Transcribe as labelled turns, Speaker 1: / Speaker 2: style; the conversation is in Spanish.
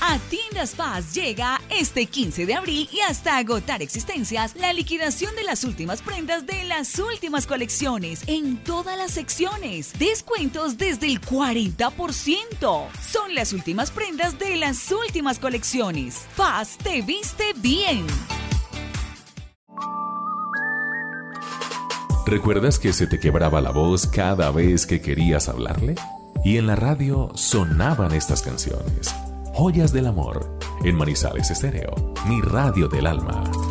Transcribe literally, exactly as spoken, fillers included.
Speaker 1: A Tiendas Paz llega este quince de abril y hasta agotar existencias la liquidación de las últimas prendas de las últimas colecciones en todas las secciones. Descuentos desde el cuarenta por ciento. Son las últimas prendas de las últimas colecciones. Paz te viste bien.
Speaker 2: ¿Recuerdas que se te quebraba la voz cada vez que querías hablarle? Y en la radio sonaban estas canciones. Joyas del amor, en Manizales Estéreo, mi radio del alma.